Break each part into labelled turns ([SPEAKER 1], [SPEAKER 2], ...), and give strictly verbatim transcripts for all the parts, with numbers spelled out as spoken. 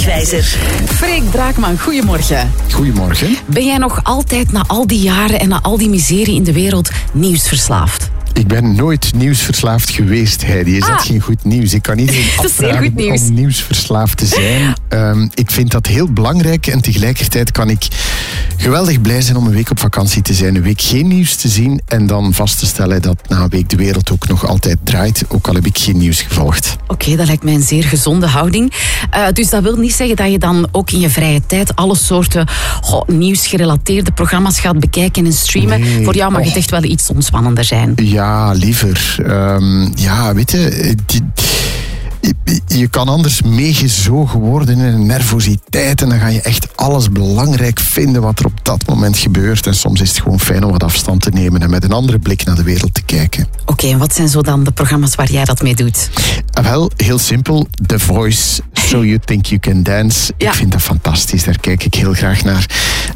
[SPEAKER 1] Wegwijzer.
[SPEAKER 2] Freek Braakman, goedemorgen.
[SPEAKER 3] Goedemorgen.
[SPEAKER 2] Ben jij nog altijd na al die jaren en na al die miserie in de wereld nieuwsverslaafd?
[SPEAKER 3] Ik ben nooit nieuwsverslaafd geweest, Heidi. Is
[SPEAKER 2] ah.
[SPEAKER 3] dat geen goed nieuws? Ik kan iedereen afvragen
[SPEAKER 2] nieuws.
[SPEAKER 3] om nieuwsverslaafd te zijn. Um, ik vind dat heel belangrijk en tegelijkertijd kan ik geweldig blij zijn om een week op vakantie te zijn, een week geen nieuws te zien en dan vast te stellen dat na een week de wereld ook nog altijd draait, ook al heb ik geen nieuws gevolgd.
[SPEAKER 2] Oké, okay, dat lijkt mij een zeer gezonde houding. Uh, dus dat wil niet zeggen dat je dan ook in je vrije tijd alle soorten goh, nieuwsgerelateerde programma's gaat bekijken en streamen.
[SPEAKER 3] Nee.
[SPEAKER 2] Voor jou mag
[SPEAKER 3] oh.
[SPEAKER 2] het echt wel iets ontspannender zijn.
[SPEAKER 3] Ja, liever. Um, ja, weet je... Die, Je kan anders meegezogen worden in een nervositeit en dan ga je echt alles belangrijk vinden wat er op dat moment gebeurt. En soms is het gewoon fijn om wat afstand te nemen en met een andere blik naar de wereld te kijken.
[SPEAKER 2] Oké, okay, en wat zijn zo dan de programma's waar jij dat mee doet?
[SPEAKER 3] Wel, heel simpel. The Voice, So You Think You Can Dance. Ja. Ik vind dat fantastisch, daar kijk ik heel graag naar.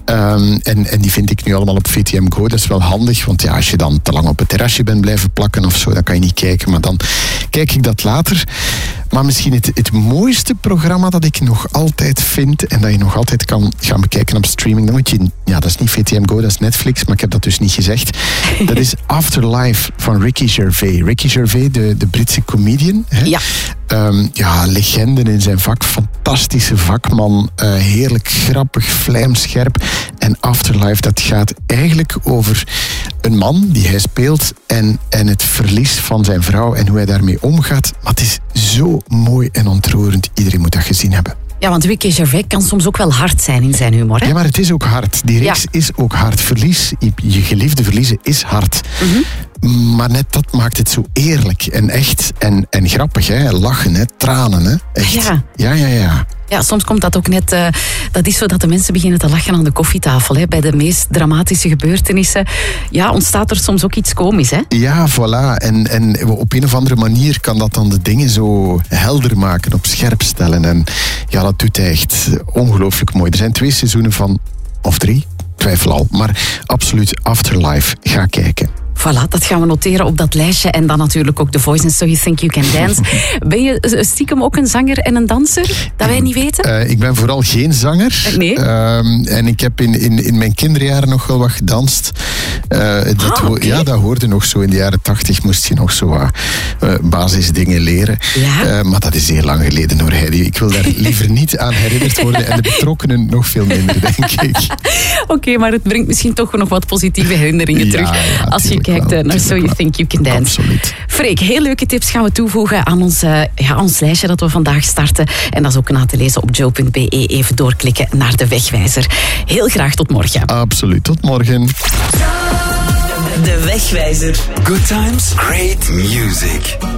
[SPEAKER 3] Um, en, en die vind ik nu allemaal op V T M Go. Dat is wel handig, want ja, als je dan te lang op het terrasje bent blijven plakken of zo, dan kan je niet kijken. Maar dan kijk ik dat later. Maar misschien het, het mooiste programma dat ik nog altijd vind en dat je nog altijd kan gaan bekijken op streaming, dan moet je, ja, dat is niet V T M Go, dat is Netflix, maar ik heb dat dus niet gezegd. Dat is Afterlife van Ricky Gervais. Ricky Gervais, de, de Britse comedian. Hè?
[SPEAKER 2] Ja.
[SPEAKER 3] Um, ja, legende in zijn vak, fantastische vakman, uh, heerlijk grappig, vlijmscherp. En Afterlife, dat gaat eigenlijk over een man die hij speelt en, en het verlies van zijn vrouw en hoe hij daarmee omgaat. Maar het is zo mooi en ontroerend. Iedereen moet dat gezien hebben.
[SPEAKER 2] Ja, want Ricky Gervais kan soms ook wel hard zijn in zijn humor, hè?
[SPEAKER 3] Ja, maar het is ook hard. Die reeks ja. is ook hard. Verlies, je geliefde verliezen is hard. Mm-hmm. Maar net dat maakt het zo eerlijk en echt en, en grappig, hè? Lachen, hè? Tranen, hè? Echt.
[SPEAKER 2] Ja.
[SPEAKER 3] Ja, ja, ja.
[SPEAKER 2] Ja, soms komt dat ook net... Uh, dat is zo dat de mensen beginnen te lachen aan de koffietafel. Hè. Bij de meest dramatische gebeurtenissen ja, ontstaat er soms ook iets komisch. Hè?
[SPEAKER 3] Ja, voilà. En, en op een of andere manier kan dat dan de dingen zo helder maken, op scherp stellen. En ja, dat doet hij echt ongelooflijk mooi. Er zijn twee seizoenen van, of drie, twijfel al. Maar absoluut Afterlife. Ga kijken.
[SPEAKER 2] Voilà, dat gaan we noteren op dat lijstje. En dan natuurlijk ook The Voice and So You Think You Can Dance. Ben je stiekem ook een zanger en een danser? Dat wij niet weten?
[SPEAKER 3] Uh, ik ben vooral geen zanger.
[SPEAKER 2] Nee?
[SPEAKER 3] Uh, en ik heb in, in, in mijn kinderjaren nog wel wat gedanst. Uh, dat
[SPEAKER 2] ah,
[SPEAKER 3] ho-
[SPEAKER 2] okay.
[SPEAKER 3] Ja, dat hoorde nog zo. In de jaren tachtig moest je nog zo wat uh, basisdingen leren.
[SPEAKER 2] Ja?
[SPEAKER 3] Uh, maar dat is heel lang geleden hoor, Heidi. Ik wil daar liever niet aan herinnerd worden. En de betrokkenen nog veel minder, denk ik.
[SPEAKER 2] Oké, okay, maar het brengt misschien toch nog wat positieve herinneringen
[SPEAKER 3] ja,
[SPEAKER 2] terug.
[SPEAKER 3] Ja,
[SPEAKER 2] als je kijkt wel, naar So You Think You Can Dance.
[SPEAKER 3] Absoluut.
[SPEAKER 2] Freek, heel leuke tips gaan we toevoegen aan ons, uh, ja, ons lijstje dat we vandaag starten. En dat is ook na te lezen op joe punt b e. Even doorklikken naar de Wegwijzer. Heel graag tot morgen.
[SPEAKER 3] Absoluut, tot morgen.
[SPEAKER 1] De Wegwijzer.
[SPEAKER 4] Good times, great music.